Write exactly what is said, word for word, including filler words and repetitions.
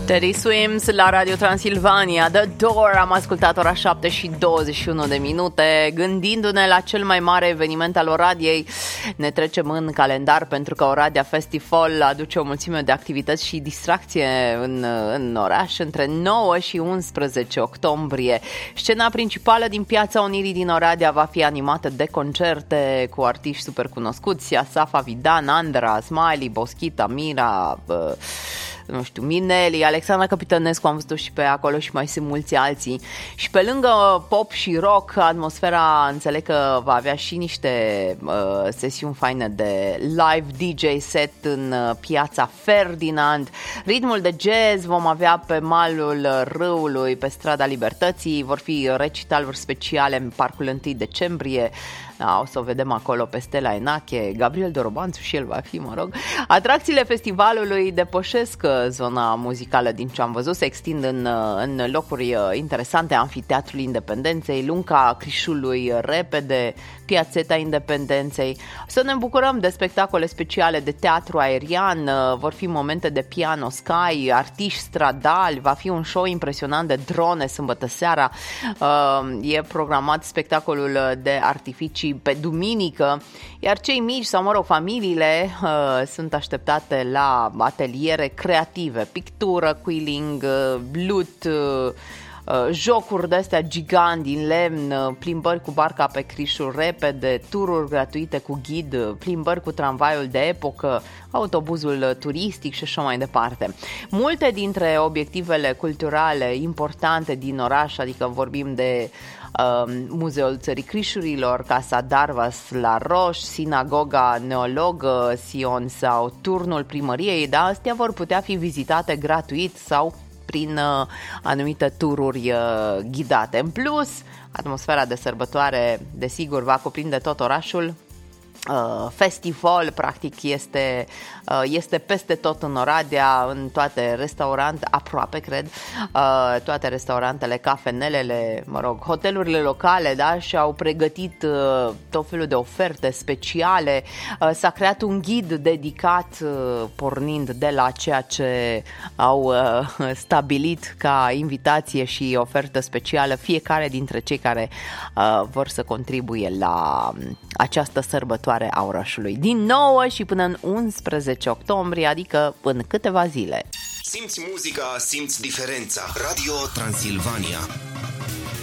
Teddy Swims la Radio Transilvania, The Door. Am ascultat ora șapte și douăzeci și unu de minute. Gândindu-ne la cel mai mare eveniment al Oradiei, ne trecem în calendar, pentru că Oradea Festival aduce o mulțime de activități și distracție în, în oraș între nouă și unsprezece octombrie. Scena principală din Piața Unirii din Oradea va fi animată de concerte cu artiști super cunoscuți: Asafa Vidan, Andra, Smiley, Boschita, Mira, nu știu, Mineli, Alexandra Capitănescu, am văzut și pe acolo, și mai sunt mulți alții. Și pe lângă pop și rock, atmosfera, înțeleg că va avea și niște uh, sesiuni faine de live D J set în uh, Piața Ferdinand. Ritmul de jazz vom avea pe malul râului, pe Strada Libertății. Vor fi recitaluri speciale în Parcul întâi decembrie. Da, o să o vedem acolo pe Stella Enache, Gabriel Dorobanțu și el va fi, mă rog. Atracțiile festivalului depășesc zona muzicală din ce am văzut, se extind în, în locuri interesante: Amfiteatrul Independenței, Lunca Crișului Repede, Piațeta Independenței. Să ne bucurăm de spectacole speciale de teatru aerian, vor fi momente de piano sky, artiști stradali, va fi un show impresionant de drone sâmbătă seara, e programat spectacolul de artificii pe duminică, iar cei mici sau, mă rog, familiile uh, sunt așteptate la ateliere creative, pictură, quilling, uh, lut, uh, uh, jocuri de-astea gigant din lemn, uh, plimbări cu barca pe Crișul Repede, tururi gratuite cu ghid, plimbări cu tramvaiul de epocă, autobuzul turistic și așa mai departe. Multe dintre obiectivele culturale importante din oraș, adică vorbim de Muzeul Țării Crișurilor, Casa Darvas la Roș, Sinagoga Neologă Sion sau Turnul Primăriei, da, astea vor putea fi vizitate gratuit sau prin uh, anumite tururi uh, ghidate. În plus, atmosfera de sărbătoare, desigur, va cuprinde tot orașul. Uh, festival practic este, uh, este peste tot în Oradea, în toate restaurante, aproape cred, uh, toate restaurantele, cafenelele, mă rog, hotelurile locale, da, și-au pregătit uh, tot felul de oferte speciale. Uh, s-a creat un ghid dedicat, uh, pornind de la ceea ce au uh, stabilit ca invitație și ofertă specială fiecare dintre cei care uh, vor să contribuie la această sărbătoare a orașului, din nouă și până în unsprezece octombrie, adică în câteva zile. Simți muzica, simți diferența. Radio Transilvania.